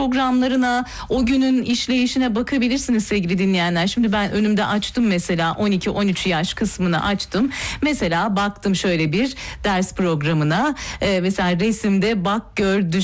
programlarına, o günün işleyişine bakabilirsiniz sevgili dinleyenler. Şimdi ben önümde açtım mesela 12-13 yaş kısmını açtım. Mesela baktım şöyle bir ders programına. Mesela resimde bak, gör,